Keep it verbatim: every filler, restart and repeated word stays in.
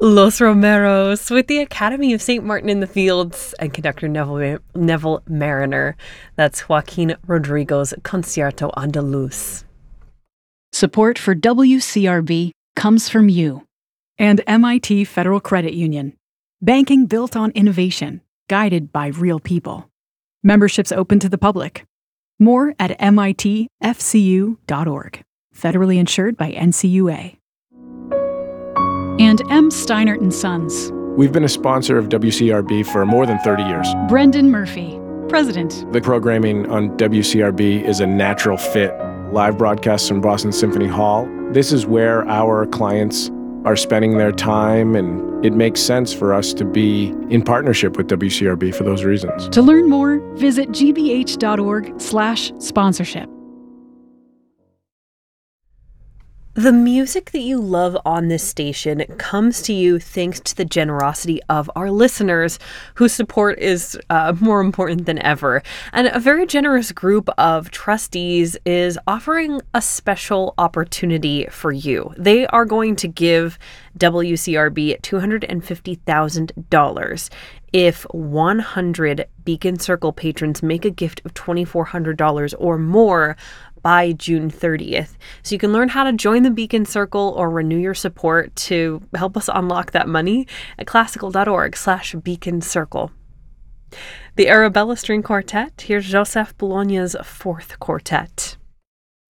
Los Romeros with the Academy of Saint Martin in the Fields and conductor Neville, Neville Mariner. That's Joaquin Rodrigo's Concierto Andaluz. Support for W C R B comes from you and M I T Federal Credit Union. Banking built on innovation, guided by real people. Memberships open to the public. More at M I T F C U dot org. Federally insured by N C U A. And M. Steinert and Sons. We've been a sponsor of W C R B for more than thirty years. Brendan Murphy, President. The programming on W C R B is a natural fit. Live broadcasts from Boston Symphony Hall. This is where our clients are spending their time, and it makes sense for us to be in partnership with W C R B for those reasons. To learn more, visit g b h dot org slash sponsorship. The music that you love on this station comes to you thanks to the generosity of our listeners, whose support is uh, more important than ever. And a very generous group of trustees is offering a special opportunity for you. They are going to give W C R B two hundred fifty thousand dollars if one hundred Beacon Circle patrons make a gift of two thousand four hundred dollars or more by June thirtieth. So you can learn how to join the Beacon Circle or renew your support to help us unlock that money at classical.org slash Beacon Circle. The Arabella String Quartet, here's Joseph Bologna's Fourth Quartet.